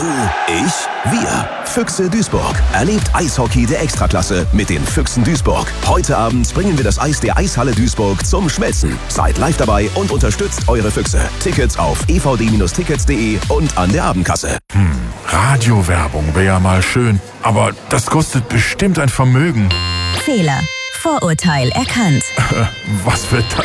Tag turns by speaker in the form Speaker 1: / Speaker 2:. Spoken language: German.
Speaker 1: Du, ich, wir. Füchse Duisburg. Erlebt Eishockey der Extraklasse mit den Füchsen Duisburg. Heute Abend bringen wir das Eis der Eishalle Duisburg zum Schmelzen. Seid live dabei und unterstützt eure Füchse. Tickets auf evd-tickets.de und an der Abendkasse.
Speaker 2: Radiowerbung wäre ja mal schön, aber das kostet bestimmt ein Vermögen.
Speaker 3: Fehler. Vorurteil erkannt.
Speaker 2: Was wird das?